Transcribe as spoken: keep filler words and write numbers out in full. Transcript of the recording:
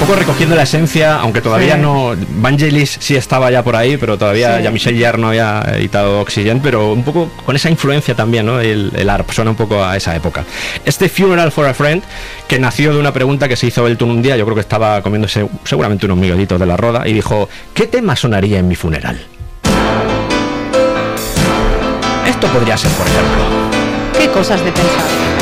poco recogiendo la esencia, aunque todavía Sí. no... Vangelis sí estaba ya por ahí, pero todavía Sí. Jean-Michel Jarre no había editado Oxygen, pero un poco con esa influencia también, ¿no? El, el A R P suena un poco a esa época. Este Funeral for a Friend, que nació de una pregunta que se hizo Elton un día, yo creo que estaba comiéndose seguramente unos miguelitos de la Roda, y dijo, ¿qué tema sonaría en mi funeral? Esto podría ser, por ejemplo. Qué cosas de pensar.